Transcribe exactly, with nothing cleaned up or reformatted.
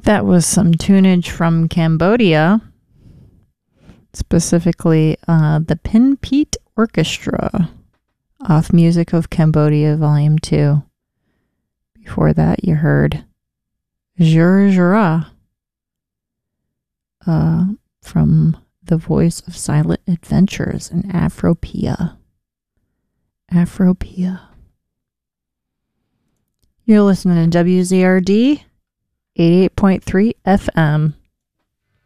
That was some tunage from Cambodia, specifically uh, the Pin Peet Orchestra off Music of Cambodia Volume two. Before that, you heard Jura Jura uh, from The Voice of Silent Adventures and Afropia. Afropia. You're listening to W Z R D eighty-eight point three F M.